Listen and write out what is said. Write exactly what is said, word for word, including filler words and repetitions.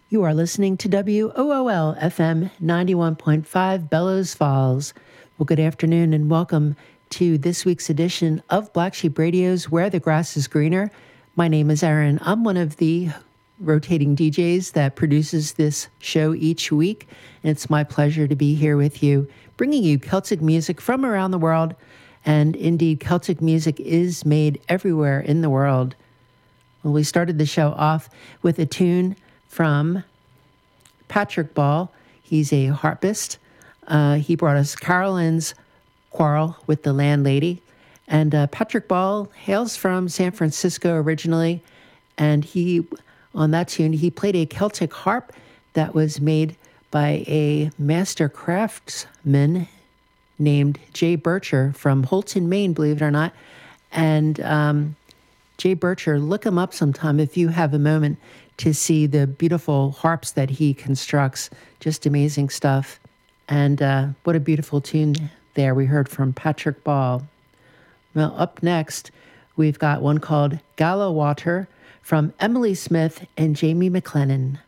You are listening to W O O L F M ninety-one point five Bellows Falls. Well, good afternoon and welcome to this week's edition of Black Sheep Radio's Where the Grass is Greener. My name is Erin. I'm one of the rotating D Js that produces this show each week. And it's my pleasure to be here with you, bringing you Celtic music from around the world. And indeed, Celtic music is made everywhere in the world. Well, we started the show off with a tune from Patrick Ball. He's a harpist. Uh, he brought us Carolyn's Quarrel with the Landlady. And uh, Patrick Ball hails from San Francisco originally. And he, on that tune, he played a Celtic harp that was made by a master craftsman named Jay Bircher from Holton, Maine, believe it or not. And um, Jay Bircher, look him up sometime if you have a moment to see the beautiful harps that he constructs. Just amazing stuff. And uh, what a beautiful tune there we heard from Patrick Ball. Well, up next, we've got one called Gala Water from Emily Smith and Jamie McLennan.